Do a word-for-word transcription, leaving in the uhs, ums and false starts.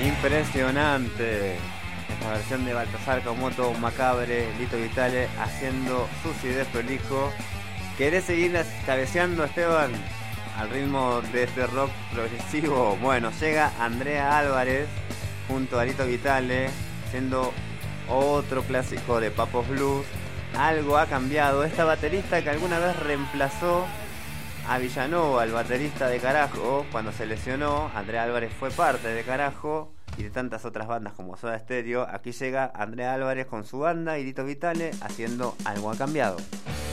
Impresionante esta versión de Baltasar Camoto, Macabre, Lito Vitale haciendo Sucio y Desprolijo. ¿Querés seguir cabeceando, Esteban, al ritmo de este rock progresivo? Bueno, llega Andrea Álvarez junto a Lito Vitale haciendo otro clásico de Papos Blues. Algo ha cambiado. Esta baterista que alguna vez reemplazó a Villanova, el baterista de Carajo, cuando se lesionó, Andrea Álvarez fue parte de Carajo y de tantas otras bandas como Soda Stereo. Aquí llega Andrea Álvarez con su banda y Lito Vitale haciendo Algo ha cambiado.